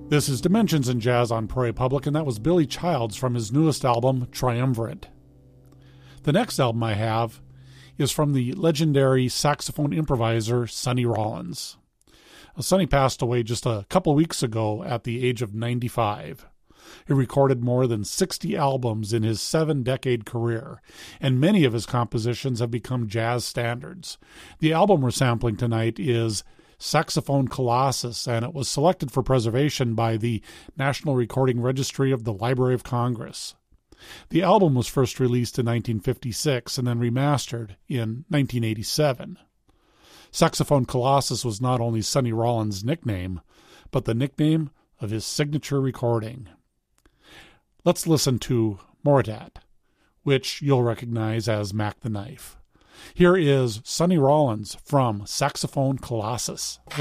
This is Dimensions in Jazz on Prairie Public, and that was Billy Childs from his newest album, Triumvirate. The next album I have is from the legendary saxophone improviser Sonny Rollins. Sonny passed away just a couple weeks ago at the age of 95. He recorded more than 60 albums in his 7-decade career, and many of his compositions have become jazz standards. The album we're sampling tonight is Saxophone Colossus, and it was selected for preservation by the National Recording Registry of the Library of Congress. The album was first released in 1956 and then remastered in 1987. Saxophone Colossus was not only Sonny Rollins' nickname, but the nickname of his signature recording. Let's listen to Moritat, which you'll recognize as Mac the Knife. Here is Sonny Rollins from Saxophone Colossus.